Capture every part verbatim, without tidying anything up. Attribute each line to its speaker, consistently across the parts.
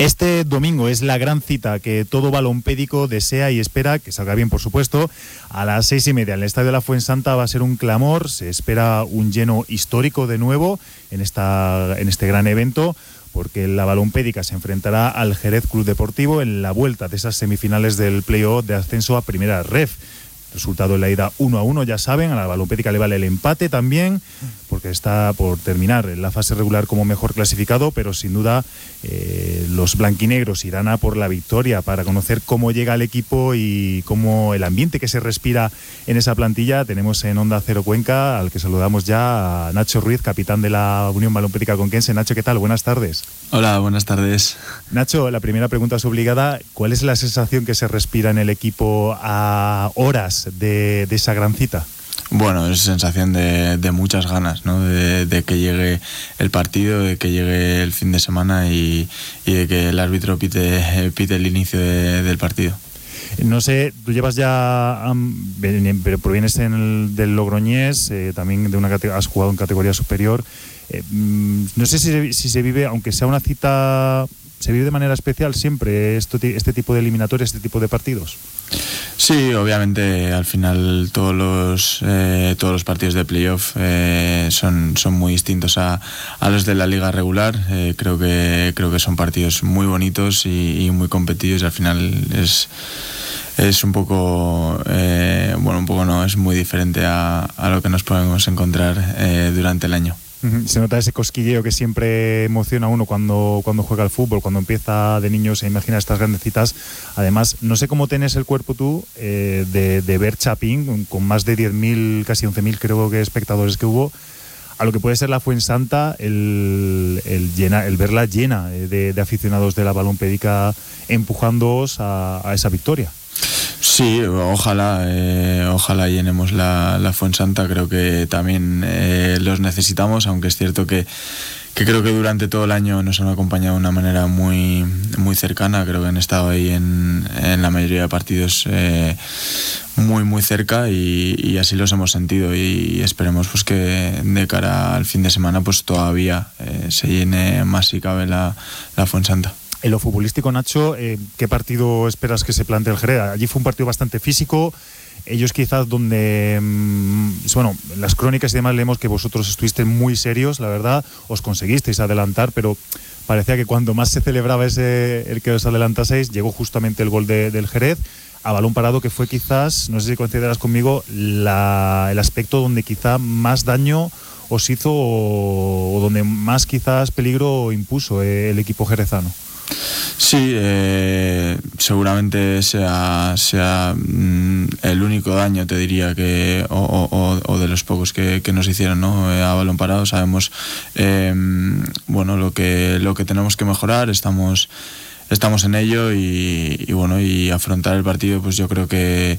Speaker 1: Este domingo es la gran cita que todo balompédico desea y espera, que salga bien por supuesto. A las seis y media en el Estadio de la Fuensanta va a ser un clamor, se espera un lleno histórico de nuevo en, esta, en este gran evento, porque la balompédica se enfrentará al Jerez Club Deportivo en la vuelta de esas semifinales del play-off de ascenso a Primera Ref. Resultado en la ida uno a uno, ya saben, a la balompédica le vale el empate también, porque está por terminar en la fase regular como mejor clasificado, pero sin duda eh, los blanquinegros irán a por la victoria para conocer cómo llega el equipo y cómo el ambiente que se respira en esa plantilla. Tenemos en Onda Cero Cuenca, al que saludamos ya, a Nacho Ruiz, capitán de la Unión Balompédica Conquense. Nacho, ¿qué tal? Buenas tardes.
Speaker 2: Hola, buenas tardes.
Speaker 1: Nacho, la primera pregunta es obligada. ¿Cuál es la sensación que se respira en el equipo a horas de, de esa gran cita?
Speaker 2: Bueno, es sensación de, de muchas ganas, ¿no? De, de que llegue el partido, de que llegue el fin de semana y, y de que el árbitro pite, pite el inicio de, del partido.
Speaker 1: No sé, tú llevas ya, um, pero provienes en el, del Logroñés, eh, también de una has jugado en categoría superior. Eh, no sé si, si se vive, aunque sea una cita, ¿se vive de manera especial siempre esto, este tipo de eliminatorias, este tipo de partidos?
Speaker 2: Sí, obviamente al final todos los eh, todos los partidos de playoff eh, son, son muy distintos a, a los de la liga regular. Eh, creo que creo que son partidos muy bonitos y, y muy competidos, y al final es es un poco eh, bueno un poco no es muy diferente a, a lo que nos podemos encontrar eh, durante el año.
Speaker 1: Se nota ese cosquilleo que siempre emociona a uno cuando, cuando juega al fútbol, cuando empieza de niño, se imagina estas grandes citas. Además, no sé cómo tenés el cuerpo tú eh, de, de ver Chapín, con más de diez mil, casi once mil creo que espectadores que hubo, a lo que puede ser la Fuensanta, el, el, llena, el verla llena de, de aficionados de la balompédica empujándoos a, a esa victoria.
Speaker 2: Sí, ojalá, eh, ojalá llenemos la, la Fuensanta. Creo que también eh, los necesitamos, aunque es cierto que, que creo que durante todo el año nos han acompañado de una manera muy, muy cercana. Creo que han estado ahí en, en la mayoría de partidos eh, muy, muy cerca y, y así los hemos sentido, y esperemos pues que de cara al fin de semana pues todavía eh, se llene más si cabe la, la Fuensanta.
Speaker 1: En lo futbolístico, Nacho, eh, ¿qué partido esperas que se plantee el Jerez? Allí fue un partido bastante físico. Ellos quizás donde, mmm, bueno, en las crónicas y demás leemos que vosotros estuvisteis muy serios, la verdad, os conseguisteis adelantar, pero parecía que cuando más se celebraba ese el que os adelantaseis, llegó justamente el gol de, del Jerez, a balón parado, que fue quizás, no sé si consideras conmigo, la, el aspecto donde quizá más daño os hizo o, o donde más quizás peligro impuso eh, el equipo jerezano.
Speaker 2: Sí, eh, seguramente sea, sea mm, el único daño, te diría, que o, o, o de los pocos que, que nos hicieron, ¿no? Eh, a balón parado. Sabemos eh, bueno lo que lo que tenemos que mejorar, estamos estamos en ello y, y bueno y afrontar el partido, pues yo creo que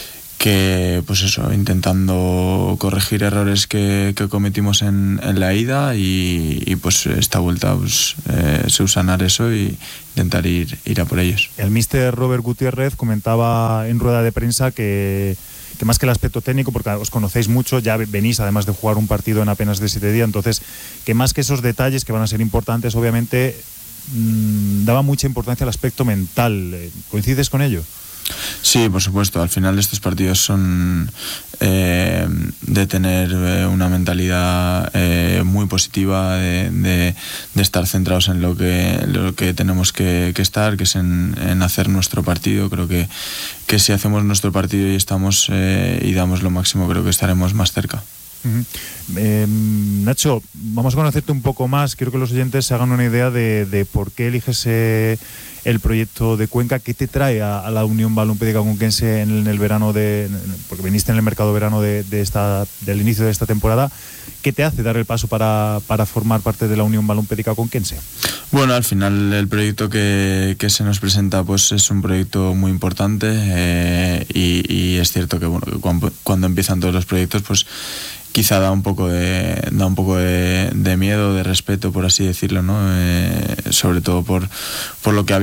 Speaker 2: que pues eso, intentando corregir errores que, que cometimos en, en la ida y, y pues esta vuelta pues eh, subsanar eso y intentar ir, ir a por ellos.
Speaker 1: El míster Robert Gutiérrez comentaba en rueda de prensa que, que más que el aspecto técnico, porque os conocéis mucho, ya venís además de jugar un partido en apenas de siete días, entonces que más que esos detalles que van a ser importantes, obviamente mmm, daba mucha importancia al aspecto mental. ¿Coincides con ello?
Speaker 2: Sí, por supuesto. Al final estos partidos son eh, de tener eh, una mentalidad eh, muy positiva, de, de, de estar centrados en lo que, lo que tenemos que, que estar, que es en, en hacer nuestro partido. Creo que, que si hacemos nuestro partido y estamos eh, y damos lo máximo, creo que estaremos más cerca.
Speaker 1: Uh-huh. eh, Nacho, vamos a conocerte un poco más. Quiero que los oyentes se hagan una idea de, de por qué eliges eh, el proyecto de Cuenca. ¿Qué te trae a, a la Unión Balompédica Conquense en el, en el verano de, porque viniste en el mercado verano de, de esta, del inicio de esta temporada? ¿Qué te hace dar el paso para, para formar parte de la Unión Balompédica Conquense?
Speaker 2: Bueno, al final el proyecto que, que se nos presenta pues es un proyecto muy importante eh, y, y es cierto que bueno que cuando, cuando empiezan todos los proyectos pues quizá da un poco de da un poco de, de miedo, de respeto, por así decirlo, ¿no? Eh, sobre todo por por lo que había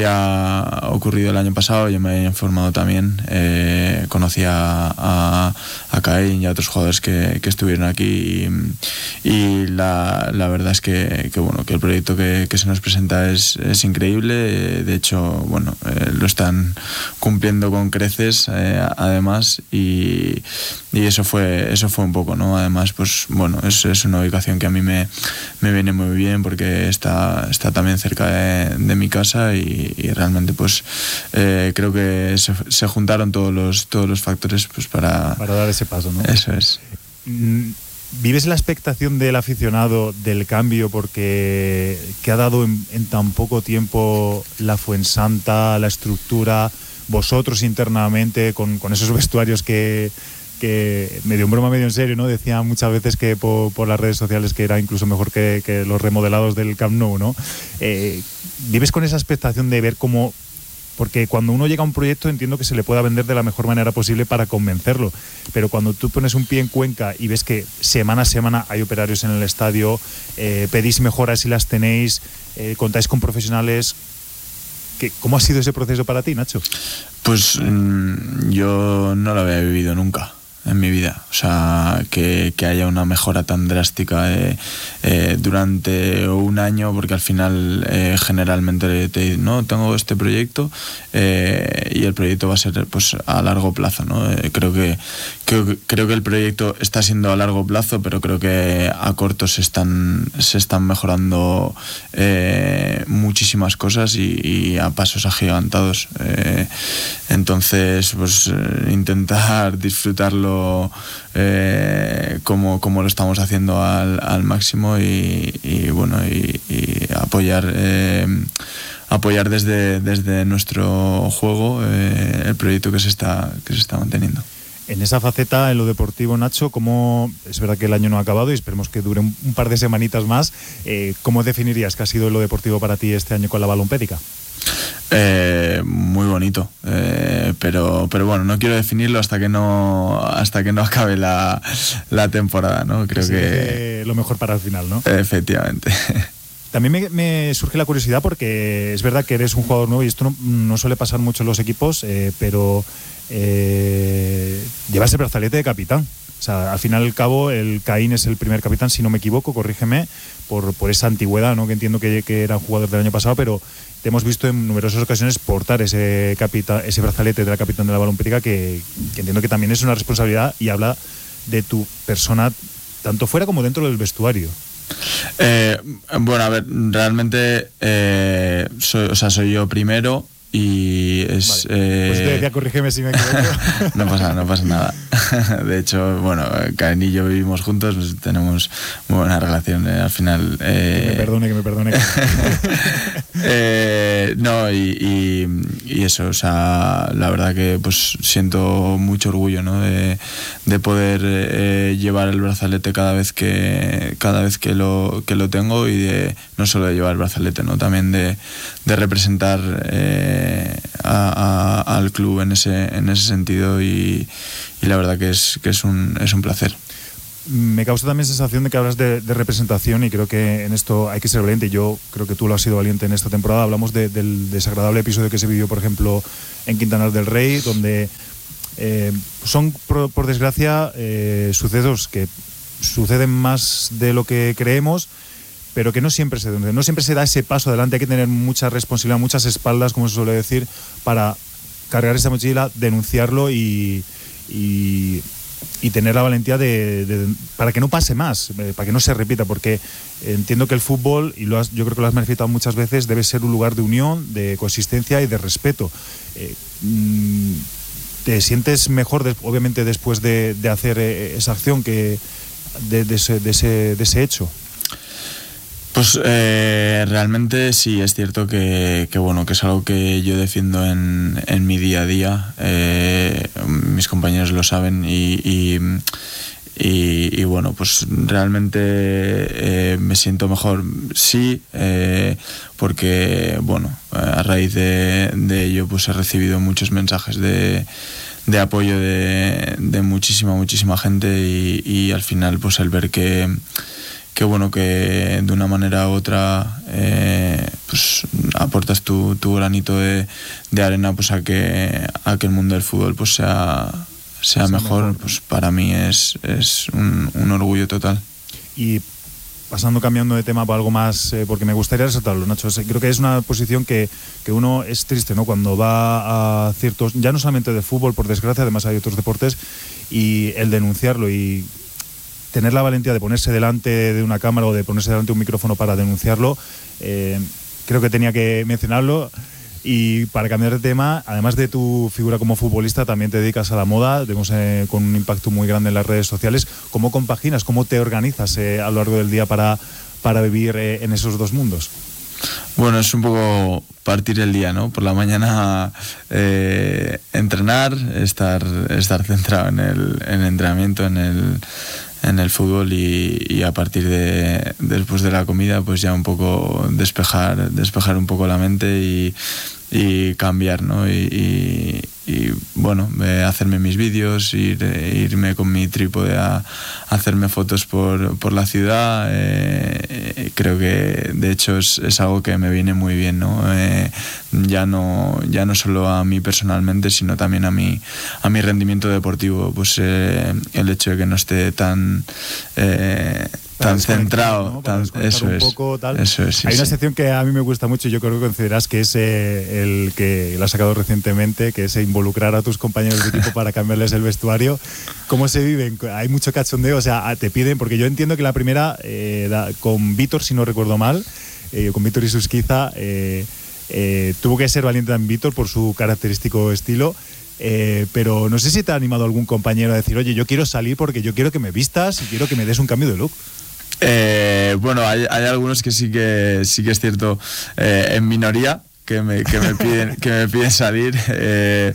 Speaker 2: había ocurrido el año pasado, yo me había informado también, eh, conocía a, a Caín y a otros jugadores que, que estuvieron aquí y, y la, la verdad es que, que, bueno, que el proyecto que, que se nos presenta es, es increíble. De hecho, bueno, eh, lo están cumpliendo con creces, eh, además, y, y eso fue eso fue un poco, ¿no? Además, pues bueno, es, es una ubicación que a mí me, me viene muy bien porque está, está también cerca de, de mi casa y, y realmente pues eh, creo que se, se juntaron todos los todos los factores pues para,
Speaker 1: para dar ese paso, ¿no?
Speaker 2: Eso es.
Speaker 1: ¿Vives la expectación del aficionado del cambio porque que ha dado en, en tan poco tiempo la Fuensanta, la estructura, vosotros internamente con, con esos vestuarios que, que medio en broma, medio en serio, ¿no? Decían muchas veces que por, por las redes sociales que era incluso mejor que, que los remodelados del Camp Nou, ¿no? Eh, ¿Vives con esa expectación de ver cómo? Porque cuando uno llega a un proyecto entiendo que se le pueda vender de la mejor manera posible para convencerlo, pero cuando tú pones un pie en Cuenca y ves que semana a semana hay operarios en el estadio, eh, pedís mejoras si las tenéis, eh, contáis con profesionales, ¿qué, ¿cómo ha sido ese proceso para ti, Nacho?
Speaker 2: Pues mmm, yo no lo había vivido nunca en mi vida, o sea, que, que haya una mejora tan drástica eh, eh, durante un año, porque al final eh, generalmente te dicen, no, tengo este proyecto eh, y el proyecto va a ser pues a largo plazo, ¿no? Eh, creo que creo, creo que el proyecto está siendo a largo plazo, pero creo que a corto se están se están mejorando eh, muchísimas cosas y, y a pasos agigantados. Eh, entonces, pues eh, intentar disfrutarlo Eh, como, como lo estamos haciendo al, al máximo y, y bueno y, y apoyar eh, apoyar desde, desde nuestro juego eh, el proyecto que se está que se está manteniendo.
Speaker 1: En esa faceta, en lo deportivo, Nacho, ¿cómo, es verdad que el año no ha acabado y esperemos que dure un, un par de semanitas más, eh, ¿cómo definirías que ha sido lo deportivo para ti este año con la Balompédica?
Speaker 2: Eh, muy bonito, eh, pero pero bueno, no quiero definirlo hasta que no hasta que no acabe la, la temporada, ¿no? Creo
Speaker 1: sí,
Speaker 2: que
Speaker 1: lo mejor para el final, ¿no?
Speaker 2: Efectivamente.
Speaker 1: También me, me surge la curiosidad porque es verdad que eres un jugador nuevo y esto no, no suele pasar mucho en los equipos, eh, pero eh, llevas el brazalete de capitán. O sea, al final y al cabo, el Caín es el primer capitán, si no me equivoco, corrígeme, por, por esa antigüedad, ¿no? Que entiendo que, que era un jugador del año pasado, pero te hemos visto en numerosas ocasiones portar ese capitán, ese brazalete de la capitán de la Balompédica, que, que entiendo que también es una responsabilidad y habla de tu persona, tanto fuera como dentro del vestuario.
Speaker 2: Eh, bueno, a ver, realmente eh, soy, o sea, soy yo primero. Y es.
Speaker 1: Vale.
Speaker 2: Eh,
Speaker 1: pues te decía, corrígeme si me equivoco.
Speaker 2: no pasa, no pasa nada. De hecho, bueno, Caín y yo vivimos juntos, pues tenemos muy buena relación. Eh, al final. Eh,
Speaker 1: que me perdone, que me perdone.
Speaker 2: eh, no, y, y, y eso, o sea, la verdad que pues siento mucho orgullo, ¿no? De, de poder eh, llevar el brazalete cada vez que cada vez que lo que lo tengo y de no solo de llevar el brazalete, ¿no? También de, de representar. Eh, A, a, al club en ese en ese sentido y, y la verdad que es que es un es un placer.
Speaker 1: Me causa también sensación de que hablas de, de representación y creo que en esto hay que ser valiente. Yo creo que tú lo has sido valiente en esta temporada. Hablamos de, del desagradable episodio que se vivió, por ejemplo, en Quintanar del Rey, donde eh, son, por, por desgracia, eh, sucesos que suceden más de lo que creemos, pero que no siempre se no siempre se da ese paso adelante. Hay que tener mucha responsabilidad, muchas espaldas, como se suele decir, para cargar esa mochila, denunciarlo y, y, y tener la valentía de, de para que no pase más, para que no se repita, porque entiendo que el fútbol, y lo has, yo creo que lo has manifestado muchas veces, debe ser un lugar de unión, de coexistencia y de respeto. Eh, ¿Te sientes mejor, de, obviamente, después de, de hacer esa acción que de, de, ese, de, ese, de ese hecho?
Speaker 2: Pues eh, realmente sí, es cierto que, que bueno que es algo que yo defiendo en, en mi día a día. Eh, mis compañeros lo saben y, y, y, y bueno, pues realmente eh, me siento mejor. Sí, eh, porque bueno, a raíz de, de ello pues he recibido muchos mensajes de de apoyo de, de muchísima, muchísima gente y, y al final pues el ver que que bueno que de una manera u otra eh, pues aportas tu, tu granito de, de arena pues a que a que el mundo del fútbol pues sea sea mejor, mejor, pues para mí es, es un, un orgullo total.
Speaker 1: Y pasando, cambiando de tema para algo más, eh, porque me gustaría resaltarlo, Nacho, creo que es una posición que, que uno es triste, ¿no? Cuando va a ciertos, ya no solamente de fútbol, por desgracia, además hay otros deportes, y el denunciarlo y tener la valentía de ponerse delante de una cámara o de ponerse delante de un micrófono para denunciarlo, eh, creo que tenía que mencionarlo. Y para cambiar de tema, además de tu figura como futbolista, también te dedicas a la moda, vemos eh, con un impacto muy grande en las redes sociales. ¿Cómo compaginas, cómo te organizas eh, a lo largo del día para, para vivir eh, en esos dos mundos?
Speaker 2: Bueno, es un poco partir el día, ¿no? Por la mañana eh, entrenar, estar, estar centrado en el, en el entrenamiento, en el... en el fútbol y, y a partir de después de la comida pues ya un poco despejar despejar un poco la mente y, y cambiar, ¿no? Y, y, y bueno, eh, hacerme mis vídeos, ir, eh, irme con mi trípode a, a hacerme fotos por, por la ciudad. Eh, creo que de hecho es, es algo que me viene muy bien, ¿no? Eh, ya no ya no solo a mí personalmente, sino también a mi a mi rendimiento deportivo, pues eh, el hecho de que no esté tan eh, tan centrado, ¿no? Tan, eso, es, poco, tal. eso es sí,
Speaker 1: hay una
Speaker 2: sí.
Speaker 1: sección que a mí me gusta mucho y yo creo que consideras que es eh, el que lo has sacado recientemente, que es involucrar a tus compañeros de equipo para cambiarles el vestuario. ¿Cómo se viven? Hay mucho cachondeo, o sea, te piden, porque yo entiendo que la primera eh, da, con Víctor, si no recuerdo mal, eh, con Víctor y Susquiza, eh, eh, tuvo que ser valiente también Víctor por su característico estilo. Eh, pero no sé si te ha animado algún compañero a decir, oye, yo quiero salir porque yo quiero que me vistas y quiero que me des un cambio de look.
Speaker 2: Eh, bueno, hay, hay algunos que sí que sí que es cierto, eh, en minoría, que me, que me piden que me piden salir, eh,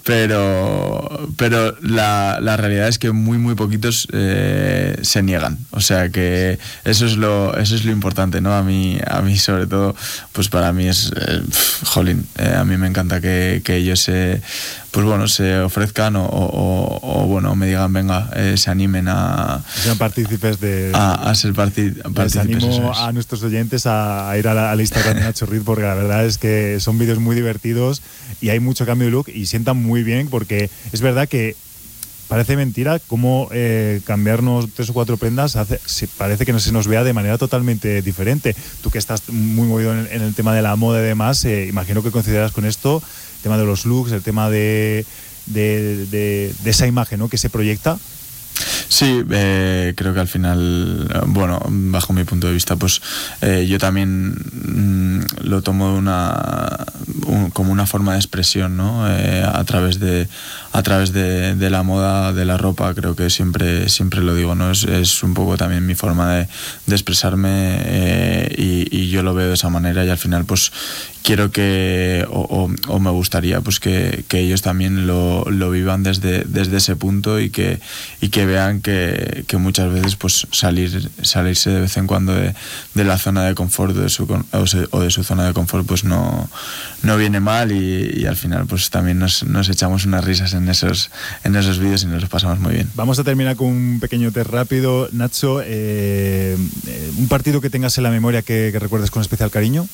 Speaker 2: pero pero la, la realidad es que muy muy poquitos eh, se niegan, o sea que eso es lo eso es lo importante, ¿no? A mí a mí sobre todo, pues para mí es eh, jolín, eh, a mí me encanta que, que ellos se pues bueno se ofrezcan o, o, o bueno me digan venga, eh, se animen a
Speaker 1: sean partícipes de
Speaker 2: a, a ser parti, partícipes.
Speaker 1: Les animo a nuestros oyentes a, a ir a la, a la Instagram de Nacho Ruiz, porque la verdad es que son vídeos muy divertidos y hay mucho cambio de look y sientan muy bien, porque es verdad que parece mentira cómo eh, cambiarnos tres o cuatro prendas hace, parece que no se nos vea de manera totalmente diferente. Tú que estás muy movido en el, en el tema de la moda y demás, eh, imagino que consideras con esto el tema de los looks, el tema de, de, de, de esa imagen, ¿no?, que se proyecta.
Speaker 2: Sí, eh, creo que al final, bueno, bajo mi punto de vista, pues eh, yo también mmm, lo tomo de una, un, como una forma de expresión, ¿no? Eh, a través de a través de, de la moda, de la ropa, creo que siempre siempre lo digo, ¿no? Es, es un poco también mi forma de, de expresarme eh, y, y yo lo veo de esa manera y al final, pues quiero que, o, o, o me gustaría, pues que, que ellos también lo, lo vivan desde, desde ese punto y que, y que vean que, que muchas veces pues salir salirse de vez en cuando de, de la zona de confort de su, o, se, o de su zona de confort pues no, no viene mal y, y al final pues también nos, nos echamos unas risas en esos, en esos vídeos y nos los pasamos muy bien.
Speaker 1: Vamos a terminar con un pequeño test rápido. Nacho, eh, un partido que tengas en la memoria que, que recuerdes con especial cariño.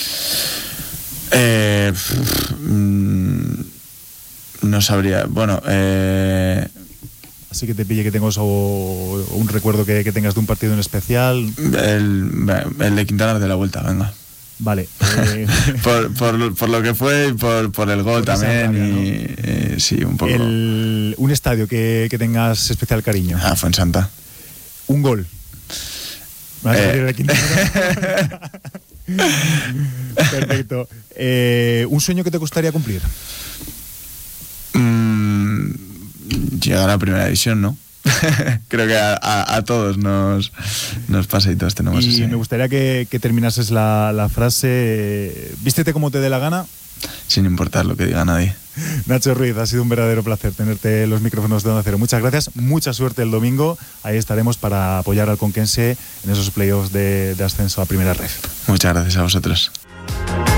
Speaker 2: Eh, no sabría, bueno, eh,
Speaker 1: así que te pille que tengas o, o un recuerdo que, que tengas de un partido en especial.
Speaker 2: El, el de Quintana de la Vuelta, venga.
Speaker 1: Vale. Eh.
Speaker 2: por, por, por lo que fue y por, por el gol por también. Rabia, y, ¿no? eh, sí, un poco.
Speaker 1: El, un estadio que, que tengas especial cariño.
Speaker 2: Ah, Fuensanta.
Speaker 1: Un gol. Eh. Perfecto. Eh, ¿Un sueño que te gustaría cumplir?
Speaker 2: Mm, llegar a la primera división, ¿no? Creo que a, a, a todos nos, nos pasa y todos tenemos
Speaker 1: y
Speaker 2: ese.
Speaker 1: Me gustaría que, que terminases la, la frase eh, vístete como te dé la gana,
Speaker 2: sin importar lo que diga nadie.
Speaker 1: Nacho Ruiz, ha sido un verdadero placer tenerte en los micrófonos de Onda Cero. Muchas gracias, mucha suerte el domingo. Ahí estaremos para apoyar al Conquense en esos playoffs de, de ascenso a Primera Ref.
Speaker 2: Muchas gracias a vosotros.